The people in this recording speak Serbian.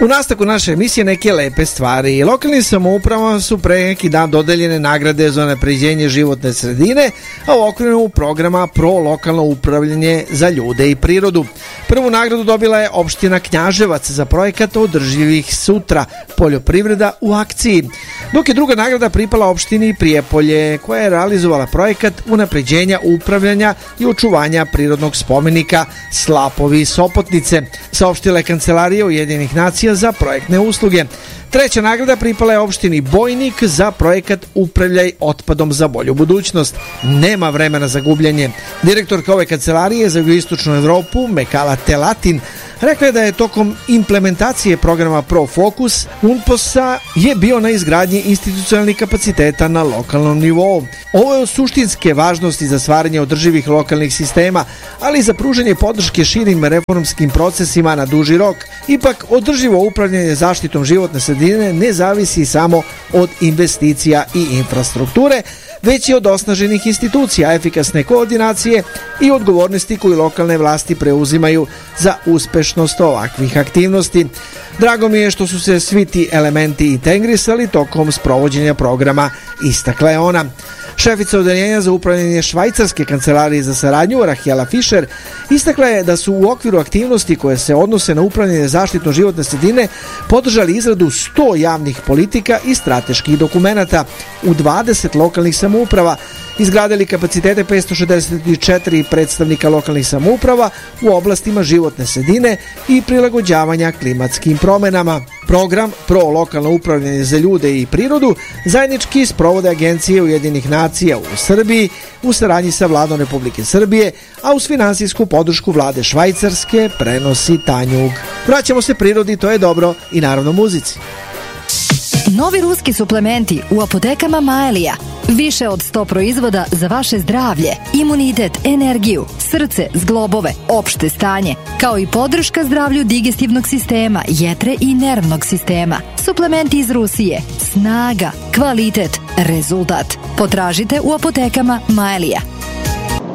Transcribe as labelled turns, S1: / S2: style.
S1: U nastavku naše emisije neke lepe stvari. Lokalnim samoupravama su pre neki dan dodeljene nagrade za unapređenje životne sredine, a u okviru programa Pro lokalno upravljanje za ljude i prirodu. Prvu nagradu dobila je opština Knjaževac za projekat Održivih sutra, poljoprivreda u akciji, dok je druga nagrada pripala opštini Prijepolje, koja je realizovala projekat unapređenja upravljanja i očuvanja prirodnog spomenika Slapovi Sopotnice, saopštila je Kancelarija Ujedinjenih nacija za projektne usluge. Treća nagrada pripala je opštini Bojnik za projekat Upravljaj otpadom za bolju budućnost. Nema vremena za gubljenje. Direktorka ove kancelarije za jugoistočnu Evropu, Mekala Telatin, rekla je da je tokom implementacije programa Pro Focus UNPOS-a je bio na izgradnji institucionalnih kapaciteta na lokalnom nivou. Ovo je od suštinske važnosti za stvaranje održivih lokalnih sistema, ali i za pružanje podrške širim reformskim procesima na duži rok. Ipak, održivo upravljanje zaštitom životne sredine ne zavisi samo od investicija i infrastrukture, već i od osnaženih institucija, efikasne koordinacije i odgovornosti koju lokalne vlasti preuzimaju za uspešnost ovakvih aktivnosti. Drago mi je što su se svi ti elementi integrisali tokom sprovođenja programa, istakla je ona. Šefica odeljenja za upravljanje švajcarske kancelarije za saradnju, Rahela Fischer, istakla je da su u okviru aktivnosti koje se odnose na upravljanje zaštitno životne sredine podržali izradu 100 javnih politika i strateških dokumenata u 20 lokalnih samouprava, izgradili kapacitete 564 predstavnika lokalnih samouprava u oblastima životne sredine i prilagođavanja klimatskim promenama. Program Pro lokalno upravljanje za ljude i prirodu zajednički sprovode agencije Ujedinjenih nacija u Srbiji u saradnji sa Vladom Republike Srbije, a uz finansijsku podršku Vlade Švajcarske prenosi Tanjug. Vraćamo se prirodi, to je dobro, i naravno muzici.
S2: Novi ruski suplementi u apotekama Maelija. Više od 100 proizvoda za vaše zdravlje, imunitet, energiju, srce, zglobove, opšte stanje, kao i podrška zdravlju digestivnog sistema, jetre i nervnog sistema. Suplementi iz Rusije. Snaga, kvalitet, rezultat. Potražite u apotekama Maelija.